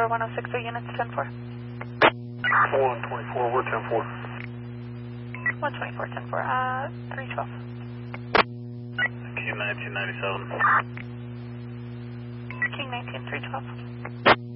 124, 1063 units, 10-4. 124, we're 10-4. 124, 10-4, 312. King 1997. King 19, 312.